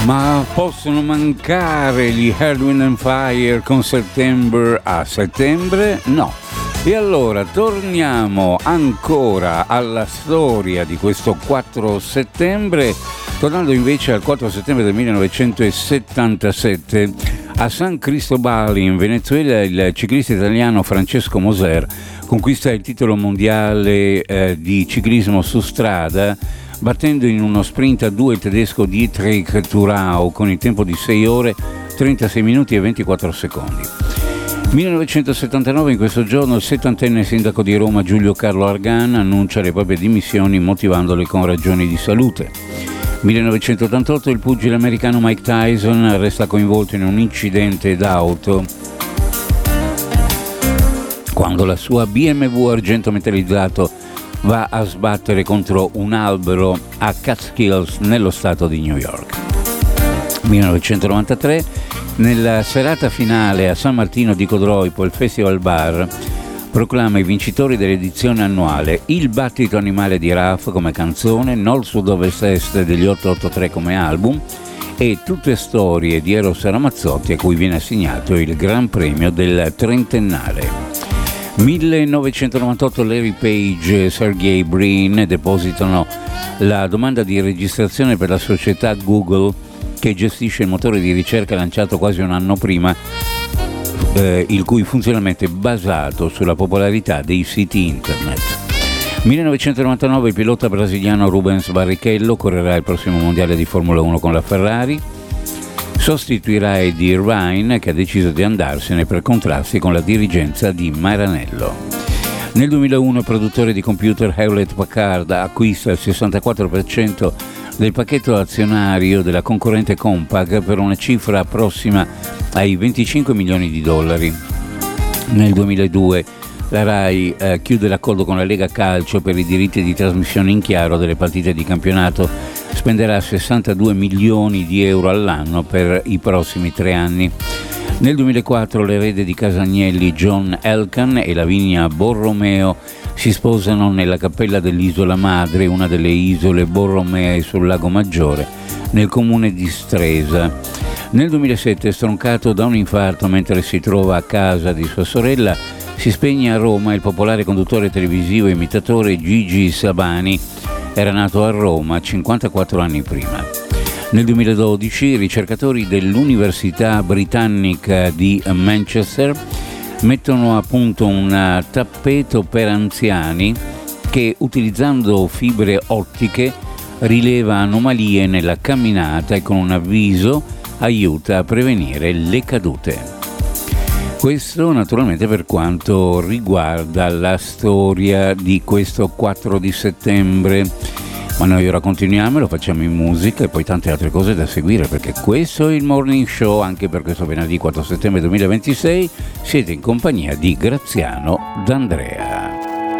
Ma possono mancare gli Earth, Wind and Fire con September a settembre? No. E allora torniamo ancora alla storia di questo 4 settembre, tornando invece al 4 settembre del 1977. A San Cristobal in Venezuela il ciclista italiano Francesco Moser conquista il titolo mondiale di ciclismo su strada, battendo in uno sprint a 2 il tedesco Dietrich Thurau con il tempo di 6 ore, 36 minuti e 24 secondi. 1979, in questo giorno, il 70enne sindaco di Roma Giulio Carlo Argan annuncia le proprie dimissioni motivandole con ragioni di salute. 1988, il pugile americano Mike Tyson resta coinvolto in un incidente d'auto quando la sua BMW argento metallizzato va a sbattere contro un albero a Catskills nello stato di New York. 1993, nella serata finale a San Martino di Codroipo, il Festival Bar proclama i vincitori dell'edizione annuale Il battito animale di Raf come canzone, Nord Sud Ovest Est degli 883 come album e Tutte storie di Eros Ramazzotti, a cui viene assegnato il Gran Premio del trentennale. 1998, Larry Page e Sergey Brin depositano la domanda di registrazione per la società Google che gestisce il motore di ricerca lanciato quasi un anno prima, il cui funzionamento è basato sulla popolarità dei siti internet. 1999, il pilota brasiliano Rubens Barrichello correrà il prossimo mondiale di Formula 1 con la Ferrari. Sostituirà Eddie Irvine, che ha deciso di andarsene per contrasti con la dirigenza di Maranello. Nel 2001 il produttore di computer Hewlett Packard acquista il 64% del pacchetto azionario della concorrente Compaq per una cifra prossima ai 25 milioni di dollari. Nel 2002 la RAI chiude l'accordo con la Lega Calcio per i diritti di trasmissione in chiaro delle partite di campionato, spenderà 62 milioni di euro all'anno per i prossimi 3 anni. Nel 2004 l'erede di Casagnelli John Elkann e Lavinia Borromeo si sposano nella cappella dell'Isola Madre, una delle isole Borromee sul Lago Maggiore, nel comune di Stresa. Nel 2007, stroncato da un infarto mentre si trova a casa di sua sorella, si spegne a Roma il popolare conduttore televisivo e imitatore Gigi Sabani. Era nato a Roma 54 anni prima. Nel 2012 i ricercatori dell'Università Britannica di Manchester mettono a punto un tappeto per anziani che, utilizzando fibre ottiche, rileva anomalie nella camminata e con un avviso aiuta a prevenire le cadute. Questo naturalmente per quanto riguarda la storia di questo 4 di settembre, ma noi ora continuiamo e lo facciamo in musica e poi tante altre cose da seguire, perché questo è il Morning Show anche per questo venerdì 4 settembre 2026, siete in compagnia di Graziano D'Andrea.